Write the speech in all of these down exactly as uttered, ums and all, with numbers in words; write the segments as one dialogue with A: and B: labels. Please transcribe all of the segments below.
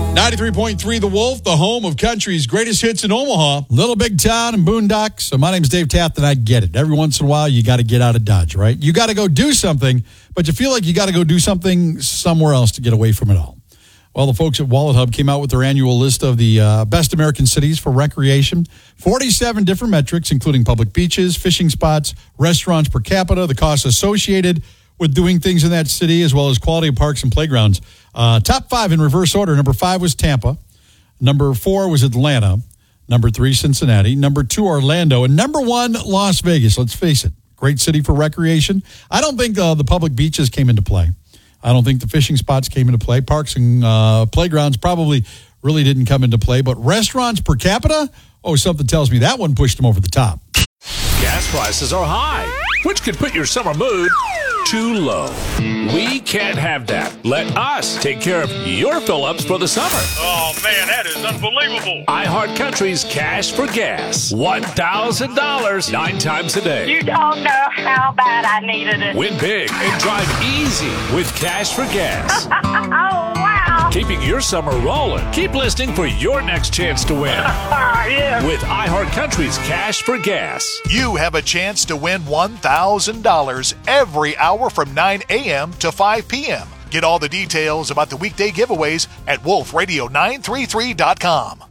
A: ninety-three point three The Wolf, the home of country's greatest hits in Omaha. Little big town and boondocks. So my name's Dave Taft, and I get it. Every once in a while, you got to get out of Dodge, right? You got to go do something, but you feel like you got to go do something somewhere else to get away from it all. Well, the folks at Wallet Hub came out with their annual list of the uh, best American cities for recreation. forty-seven different metrics, including public beaches, fishing spots, restaurants per capita, the costs associated with doing things in that city, as well as quality of parks and playgrounds. Uh, top five in reverse order. Number five was Tampa. Number four was Atlanta. Number three, Cincinnati. Number two, Orlando. And number one, Las Vegas. Let's face it, great city for recreation. I don't think uh, the public beaches came into play. I don't think the fishing spots came into play. Parks and uh, playgrounds probably really didn't come into play. But restaurants per capita, oh, something tells me that one pushed them over the top.
B: Gas prices are high, which could put your summer mood too low. We can't have that. Let us take care of your fill-ups for the summer.
C: Oh, man, that is unbelievable.
B: iHeart Country's Cash for Gas. one thousand dollars nine times a day.
D: You don't know how bad I needed it.
B: Win big and drive easy with Cash for Gas.
D: Oh, wow.
B: Keeping your summer rolling. Keep listening for your next chance to win.
D: Yeah.
B: With iHeart Country's Cash for Gas.
E: You have a chance to win one thousand dollars every hour from nine a.m. to five p.m. Get all the details about the weekday giveaways at wolf radio nine three three dot com.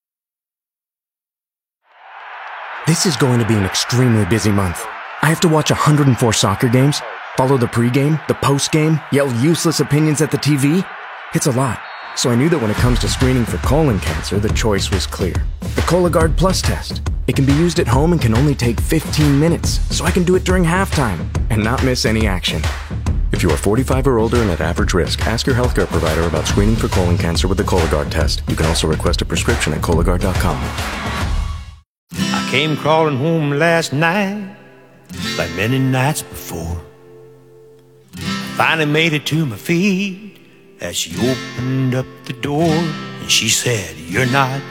F: This is going to be an extremely busy month. I have to watch one hundred four soccer games, follow the pregame, the postgame, yell useless opinions at the T V. It's a lot. So I knew that when it comes to screening for colon cancer, the choice was clear. The Cologuard Plus test. It can be used at home and can only take fifteen minutes, so I can do it during halftime and not miss any action. If you are forty-five or older and at average risk, ask your healthcare provider about screening for colon cancer with the Cologuard test. You can also request a prescription at Cologuard dot com.
G: I came crawling home last night, like many nights before. I finally made it to my feet as she opened up the door, and she said, "You're not